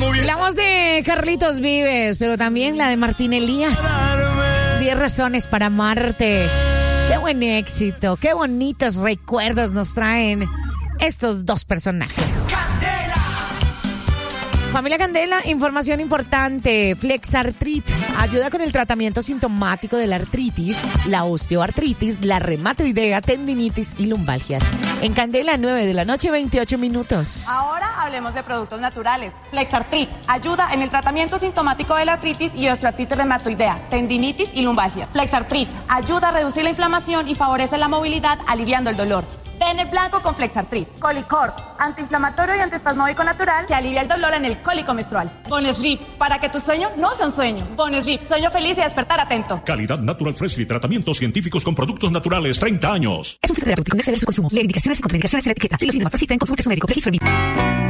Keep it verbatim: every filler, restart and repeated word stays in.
muy bien. La voz de Carlitos Vives, pero también la de Martín Elías. Diez razones para amarte. Qué buen éxito, qué bonitos recuerdos nos traen estos dos personajes. Candela. Familia Candela, información importante. Flexartrit ayuda con el tratamiento sintomático de la artritis, la osteoartritis, la reumatoidea, tendinitis y lumbalgias. En Candela, nueve de la noche, veintiocho minutos. Ahora hablemos de productos naturales. Flexartrit ayuda en el tratamiento sintomático de la artritis y osteoartritis reumatoidea, tendinitis y lumbalgias. Flexartrit ayuda a reducir la inflamación y favorece la movilidad, aliviando el dolor. Bene blanco con Flexartrit. Colicort, antiinflamatorio y antiespasmódico natural que alivia el dolor en el cólico menstrual. Bonesleep, para que tu sueño no sea un sueño. Bonesleep, sueño feliz y despertar atento. Calidad Natural Freshly, tratamientos científicos con productos naturales, treinta años. Es un filtro terapéutico, no exceder su consumo. Leer indicaciones y contraindicaciones en la etiqueta. Si los síntomas persisten, consulte a su médico. Registro en